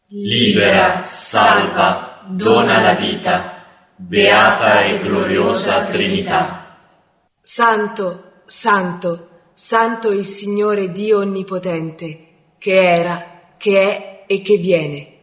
libera, salva, dona la vita, beata e gloriosa Trinità. Santo, santo, santo il Signore Dio Onnipotente, che era, che è e che viene.